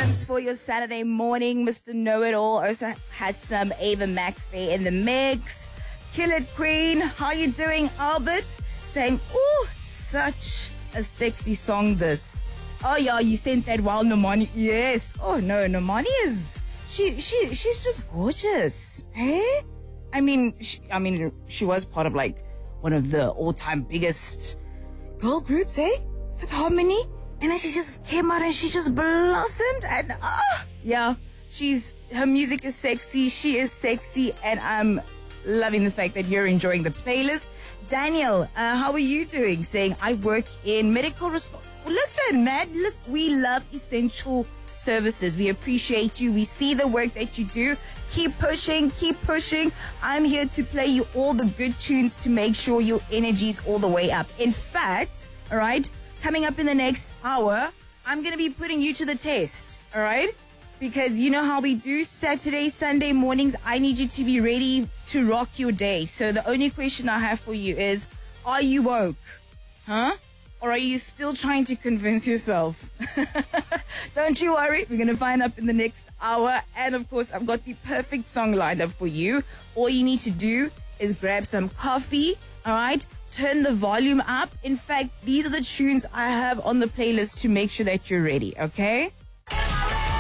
vibes for your Saturday morning. Mr. Know-It-All also had some Ava Max there in the mix. Kill It Queen, how you doing, Albert? Saying, oh, such a sexy song this. Oh yeah, you sent that while Nomani. Yes. Oh no, Nomani is she's just gorgeous. Eh? I mean, she was part of like one of the all-time biggest girl groups, eh? Fifth Harmony. And then she just came out and she just blossomed. And yeah, her music is sexy. She is sexy, and I'm loving the fact that you're enjoying the playlist. Daniel, how are you doing? Saying, I work in medical response. Listen, man, we love essential services. We appreciate you. We see the work that you do. Keep pushing, keep pushing. I'm here to play you all the good tunes to make sure your energy's all the way up. In fact, all right, coming up in the next hour, I'm going to be putting you to the test, all right? Because you know how we do Saturday, Sunday mornings. I need you to be ready to rock your day. So the only question I have for you is, are you woke? Huh? Or are you still trying to convince yourself? Don't you worry. We're going to find out in the next hour. And of course, I've got the perfect song lined up for you. All you need to do is grab some coffee. All right. Turn the volume up. In fact, these are the tunes I have on the playlist to make sure that you're ready. Okay.